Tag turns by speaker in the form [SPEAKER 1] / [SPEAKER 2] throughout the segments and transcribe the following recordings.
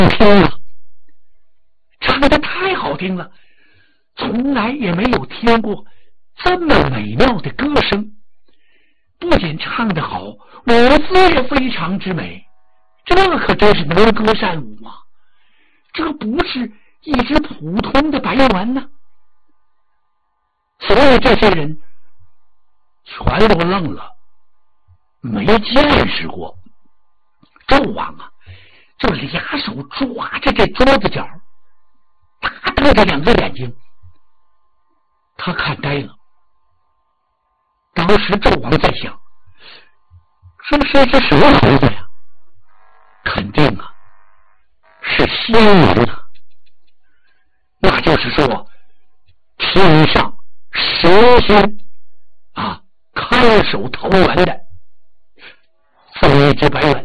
[SPEAKER 1] 听啊，唱得太好听了，从来也没有听过这么美妙的歌声。不仅唱得好，舞姿也非常之美，这可真是能歌善舞啊！这不是一只普通的白猿呢。所有这些人全都愣了，没见识过。纣王啊，就俩手抓着这桌子角，大瞪着两个眼睛，他看呆了。当时纣王在想，这是什么猴子呀？肯定啊，是仙人啊。那就是说，天上神仙啊，看守桃园的这么一只白猿。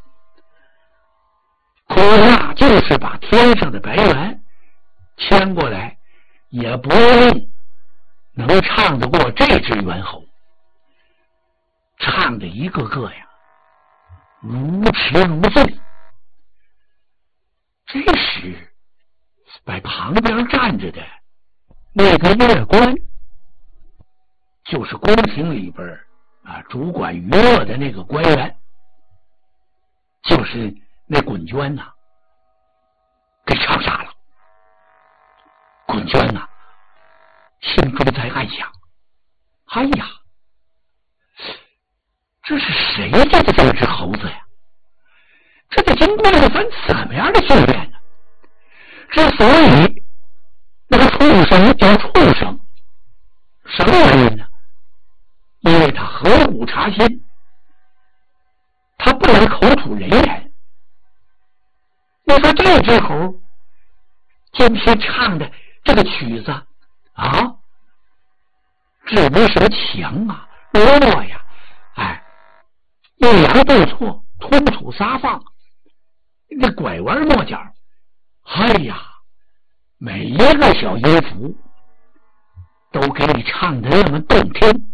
[SPEAKER 1] 恐怕就是把天上的白猿牵过来，也不一定能唱得过这只猿猴。唱的一个个呀，如痴如醉。这时，在旁边站着的那个乐官，就是宫廷里边主管娱乐的那个官员，就是那滚娟呐，给唱傻了。滚娟呐，心中在暗想：哎呀，这是谁家的这只猴子呀？这得经过了番怎么样的训练呢？之所以那个畜生叫畜生，什么原因呢？因为他合骨查心，他不能口吐人言。你说这只猴今天唱的这个曲子啊，指的什么强啊弱呀，抑扬顿挫，通吐撒放，那拐弯抹角，哎呀，每一个小音符都给你唱得那么动听。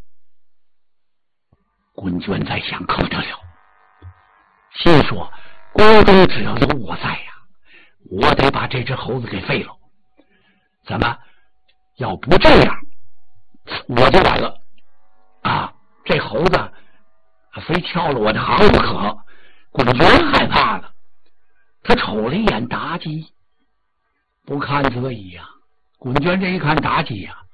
[SPEAKER 1] 滚娟在想，可不得了，心说宫中只要有我在呀，我得把这只猴子给废了。怎么要不这样我就完了啊！这猴子非跳了我的行不可。滚娟害怕了，他瞅了一眼妲己，不堪则已呀。滚娟这一看妲己呀，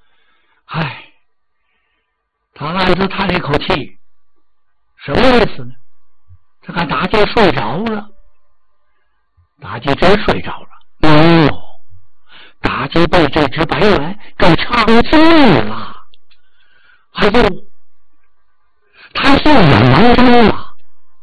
[SPEAKER 1] 他暗自叹了一口气，什么意思呢？他看妲己睡着了，妲己真睡着了。妲己被这只白猿给唱醉了。他是眼盲睁了，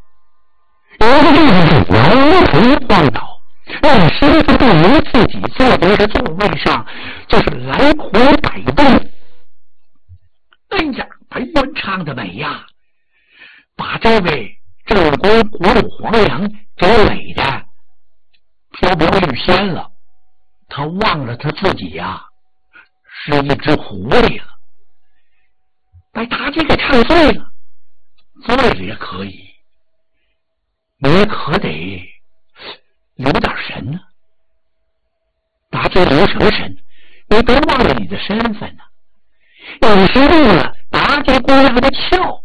[SPEAKER 1] 摇头晃脑，让身子不由自己坐在这座位上，就是来回摆动。哎呀，白猿唱的美呀，把这位正宫国母皇娘给美的飘飘欲仙了。他忘了他自己呀，是一只狐狸了，把妲己给唱醉了。醉了也可以，你可得留点神呢。妲己留什么神？你别忘了你的身份呢。你是入了妲己姑娘的窍。